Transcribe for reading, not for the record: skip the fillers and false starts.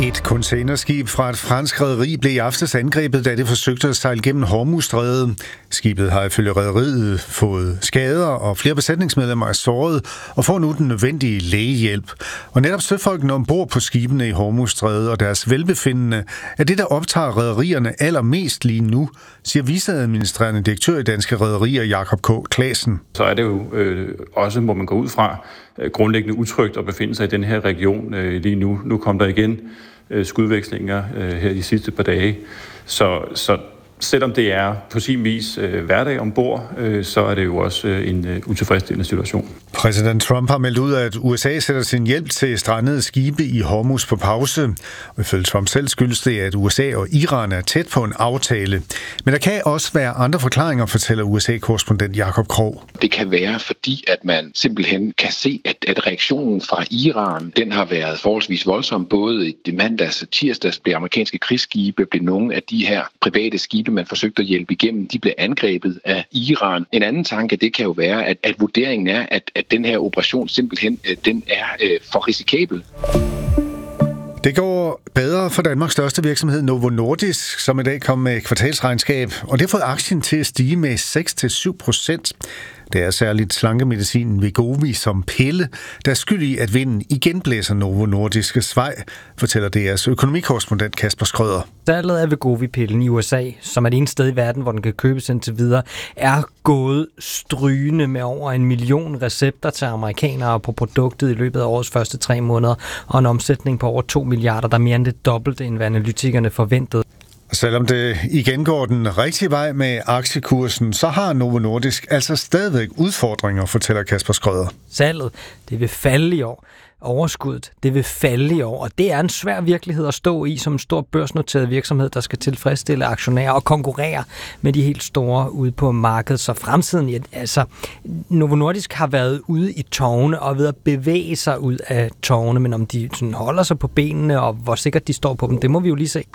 Et containerskib fra et fransk rederi blev i aftes angrebet, da det forsøgte at sejle gennem Hormuzstrædet. Skibet har ifølge rederiet fået skader, og flere besætningsmedlemmer er såret og får nu den nødvendige lægehjælp. Og netop søfolkene ombord på skibene i Hormuzstrædet og deres velbefindende er det, der optager rederierne allermest lige nu, siger viceadministrerende direktør i Danske Rederier Jakob K. Claesen. Så er det jo også, må man gå ud fra, grundlæggende utrygt at befinde sig i den her region lige nu. Nu kom der igen skudvekslinger her de sidste par dage. Så selvom det er på sin vis hverdag ombord, så er det jo også en utilfredsstillende situation. Præsident Trump har meldt ud, at USA sætter sin hjælp til strandede skibe i Hormuz på pause. Og ifølge Trump selv skyldes det, at USA og Iran er tæt på en aftale. Men der kan også være andre forklaringer, fortæller USA-korrespondent Jakob Krog. Det kan være, fordi at man simpelthen kan se, at reaktionen fra Iran, den har været forholdsvis voldsom. Både i mandags og tirsdags blev amerikanske krigsskibe, blev nogle af de her private skibe, man forsøgte at hjælpe igennem, de blev angrebet af Iran. En anden tanke, det kan jo være, at vurderingen er, at den her operation simpelthen den er for risikabel. Det går bedre for Danmarks største virksomhed Novo Nordisk, som i dag kom med kvartalsregnskab, og det har fået aktien til at stige med 6-7%. Det er særligt slankemedicinen Wegovy som pille, der er skyld i, at vinden igen blæser Novo Nordiskes vej, fortæller deres økonomikorrespondent Kasper Skrøder. Salget af Wegovy-pillen i USA, som er det eneste sted i verden, hvor den kan købes indtil videre, er gået strygende med over 1 million recepter til amerikanere på produktet i løbet af årets første 3 måneder, og en omsætning på over 2 milliarder, der er mere end det dobbelte, end hvad analytikerne forventede. Selvom det igen går den rigtige vej med aktiekursen, så har Novo Nordisk altså stadigvæk udfordringer, fortæller Kasper Skrøder. Salget, det vil falde i år. Overskuddet, det vil falde i år, og det er en svær virkelighed at stå i som en stor børsnoteret virksomhed, der skal tilfredsstille aktionærer og konkurrere med de helt store ude på markedet. Så fremtiden, altså Novo Nordisk har været ude i tårne og ved at bevæge sig ud af tårne, men om de sådan holder sig på benene og hvor sikkert de står på dem, det må vi jo lige se.